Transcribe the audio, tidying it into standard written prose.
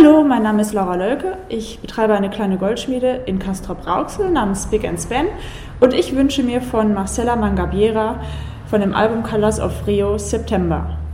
Hallo, mein Name ist Laura Lölke. Ich betreibe eine kleine Goldschmiede in Castrop-Rauxel namens Spick & Span und ich wünsche mir von Marcela Mangabeira von dem Album Colors of Rio September.